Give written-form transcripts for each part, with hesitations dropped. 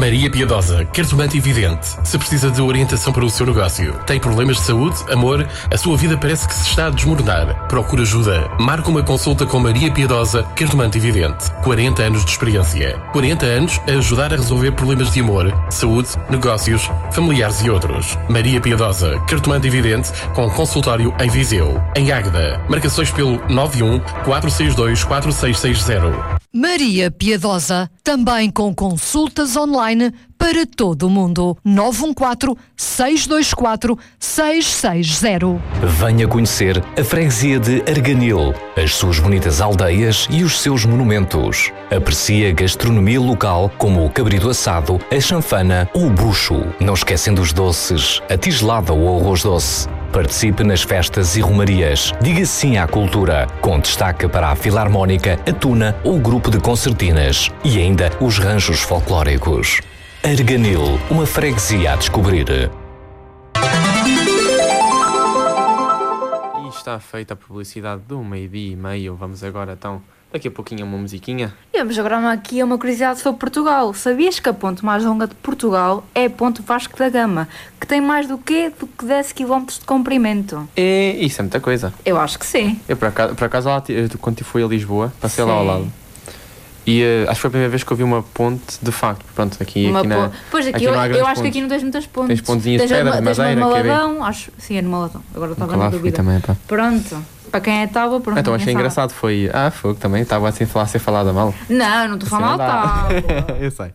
Maria Piedosa, cartomante e vidente. Se precisa de orientação para o seu negócio, tem problemas de saúde, amor, a sua vida parece que se está a desmoronar. Procura ajuda. Marca uma consulta com Maria Piedosa, cartomante e vidente. 40 anos de experiência. 40 anos a ajudar a resolver problemas de amor, saúde, negócios, familiares e outros. Maria Piedosa, cartomante e vidente, com consultório em Viseu. Em Águeda. Marcações pelo 91 462 4660. Maria Piedosa, também com consultas online para todo o mundo. 914-624-660. Venha conhecer a freguesia de Arganil, as suas bonitas aldeias e os seus monumentos. Aprecie a gastronomia local como o cabrito assado, a chanfana ou o bucho. Não esquecendo os doces, a tigelada ou o arroz doce. Participe nas festas e romarias. Diga sim à cultura, com destaque para a Filarmónica, a Tuna ou o grupo de concertinas. E ainda os ranchos folclóricos. Arganil, uma freguesia a descobrir. E está feita a publicidade do 12:30. Vamos agora então, daqui a pouquinho, uma musiquinha. E vamos agora aqui a uma curiosidade sobre Portugal. Sabias que a ponte mais longa de Portugal é a ponte Vasco da Gama, que tem mais do que 10 km de comprimento? Isso é muita coisa. Eu acho que sim. Eu por acaso lá, quando fui a Lisboa, passei lá ao lado. E acho que foi a primeira vez que eu vi uma ponte de facto. Pronto, aqui na... Pois aqui, não há eu acho pontes. que aqui não tens muitas pontes. Tens pontezinhas de pedra, de madeira, Maladão, acho. Sim, é de Maladão. Agora estava na dúvida. Também, pá. Pronto. Para quem é tábua, pronto. Então achei engraçado, foi... fogo também, estava assim a ser falada mal. Não estou a falar mal, tábua. Eu sei.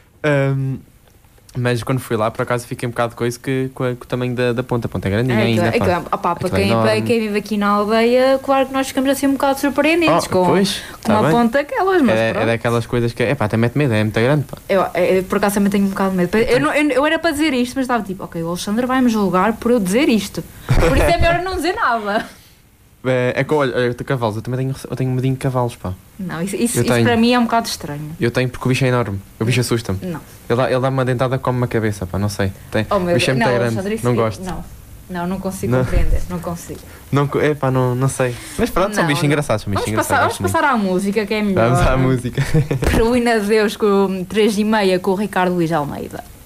Mas quando fui lá, por acaso, fiquei um bocado de coisa com o tamanho da ponta. A ponta é grandinha ainda. Para quem vive aqui na aldeia, claro que nós ficamos assim um bocado surpreendidos com uma ponta daquelas. Mas é daquelas coisdas que, até mete medo, é muito grande. Pá. Eu por acaso também tenho um bocado de medo. Eu era para dizer isto, mas estava tipo, ok, o Alexandre vai-me julgar por eu dizer isto. Por isso é melhor não dizer nada. Olha, cavalos, eu também tenho um medinho de cavalos, pá. Não, isso para mim é um bocado estranho. Eu tenho, porque o bicho é enorme. O bicho assusta-me. Não. Ele dá-me uma dentada, come-me a cabeça, pá, não sei. O bicho é muito grande, não gosto. Não consigo compreender, não consigo. Não sei. Mas pronto, são bichos engraçados. Vamos passar à música, que é melhor. Vamos à música. Ruína de Deus com 3:30 com o Ricardo Luís Almeida.